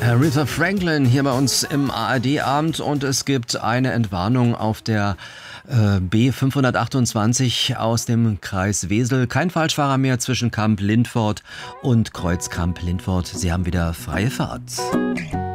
Aretha Franklin hier bei uns im ARD-Abend und es gibt eine Entwarnung auf der B528 aus dem Kreis Wesel. Kein Falschfahrer mehr zwischen Kamp-Lindfort und Kreuzkamp-Lindfort. Sie haben wieder freie Fahrt.